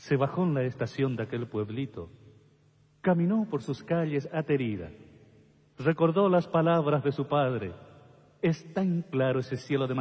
Se bajó en la estación de aquel pueblito. Caminó por sus calles aterida. Recordó las palabras de su padre. Es tan claro ese cielo de